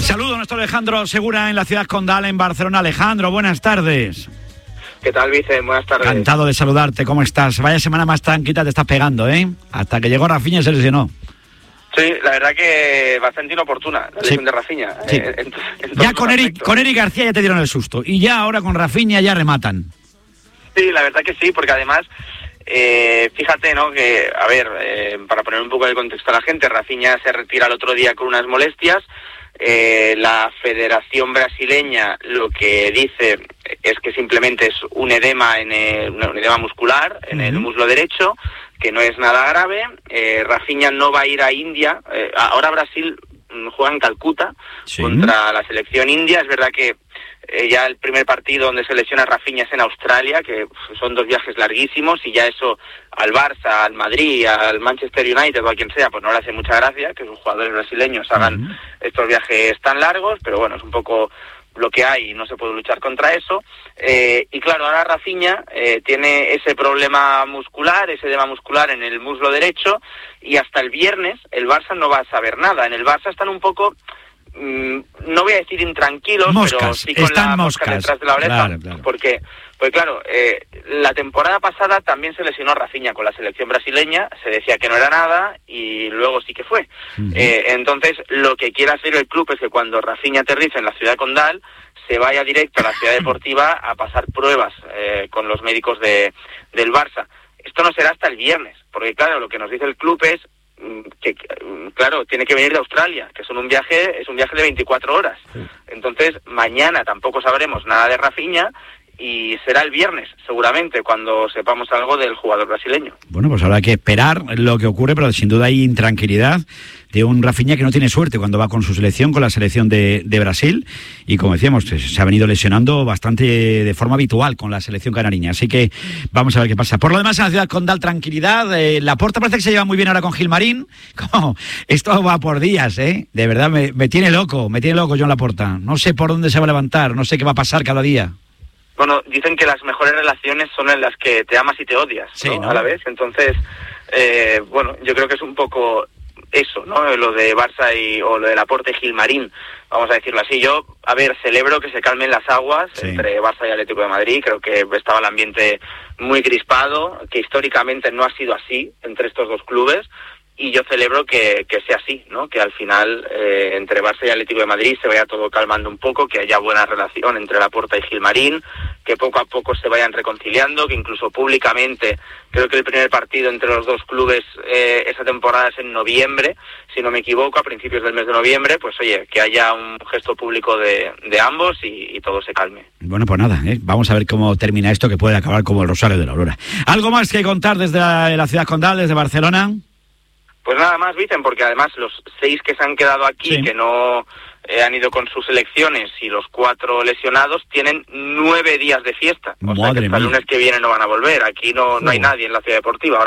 Saludo a nuestro Alejandro Segura en la ciudad condal, en Barcelona. Alejandro, buenas tardes. ¿Qué tal, Vicente? Buenas tardes. Encantado de saludarte, ¿cómo estás? Vaya semana más tranquila te estás pegando, ¿eh? Hasta que llegó Rafinha y se lesionó. Sí, la verdad que bastante inoportuna la lesión de Rafinha. Sí. Ya con Eric García ya te dieron el susto. Y ya ahora con Rafinha ya rematan. Sí, la verdad que sí, porque además, fíjate, ¿no? Que, a ver, para poner un poco de contexto a la gente, Rafinha se retira el otro día con unas molestias. La Federación Brasileña lo que dice es que simplemente es un edema un edema muscular en el muslo derecho, que no es nada grave. Rafinha no va a ir a India. Ahora Brasil juega en Calcuta contra la selección india. Es verdad que ya el primer partido donde se lesiona Rafinha es en Australia, que son 2 viajes larguísimos, y ya eso al Barça, al Madrid, al Manchester United o a quien sea, pues no le hace mucha gracia que sus jugadores brasileños hagan estos viajes tan largos, pero bueno, es un poco lo que hay y no se puede luchar contra eso. Y claro, ahora Rafinha tiene ese problema muscular, ese edema muscular en el muslo derecho, y hasta el viernes el Barça no va a saber nada. En el Barça están un poco, no voy a decir intranquilos, moscas, pero sí con la mosca detrás de la oreja, claro. porque pues claro, la temporada pasada también se lesionó Rafinha con la selección brasileña, se decía que no era nada y luego sí que fue. Entonces lo que quiere hacer el club es que cuando Rafinha aterrice en la ciudad condal se vaya directo a la ciudad deportiva a pasar pruebas con los médicos del Barça. Esto no será hasta el viernes, porque claro, lo que nos dice el club es que claro, tiene que venir de Australia, que es un viaje de 24 horas. Entonces mañana tampoco sabremos nada de Rafinha y será el viernes seguramente cuando sepamos algo del jugador brasileño. Bueno, pues habrá que esperar lo que ocurre, pero sin duda hay intranquilidad de un Rafinha que no tiene suerte cuando va con su selección, con la selección de Brasil, y como decíamos, se ha venido lesionando bastante de forma habitual con la selección canariña, así que vamos a ver qué pasa. Por lo demás, en la ciudad condal, tranquilidad. Laporta parece que se lleva muy bien ahora con Gilmarín. Esto va por días, ¿eh? De verdad, me tiene loco Joan Laporta. No sé por dónde se va a levantar, no sé qué va a pasar cada día. Bueno, dicen que las mejores relaciones son en las que te amas y te odias, ¿no? Sí, ¿no? A la vez. Entonces, bueno, yo creo que es un poco eso, ¿no? Lo de Barça o lo de Laporta y Gilmarín, vamos a decirlo así. Yo, a ver, celebro que se calmen las aguas entre Barça y Atlético de Madrid. Creo que estaba el ambiente muy crispado, que históricamente no ha sido así entre estos dos clubes. Y yo celebro que sea así, ¿no? Que al final entre Barça y Atlético de Madrid se vaya todo calmando un poco, que haya buena relación entre Laporta y Gilmarín, que poco a poco se vayan reconciliando, que incluso públicamente, creo que el primer partido entre los dos clubes esa temporada es en noviembre, si no me equivoco, a principios del mes de noviembre, pues oye, que haya un gesto público de ambos y todo se calme. Bueno, pues nada, vamos a ver cómo termina esto, que puede acabar como el Rosario de la Aurora. ¿Algo más que contar desde la ciudad condal, desde Barcelona? Pues nada más, Vicen, porque además los 6 que se han quedado aquí, que no han ido con sus selecciones, y los 4 lesionados, tienen 9 días de fiesta. O sea que hasta el lunes que viene no van a volver. Aquí no hay nadie en la ciudad deportiva. Ahora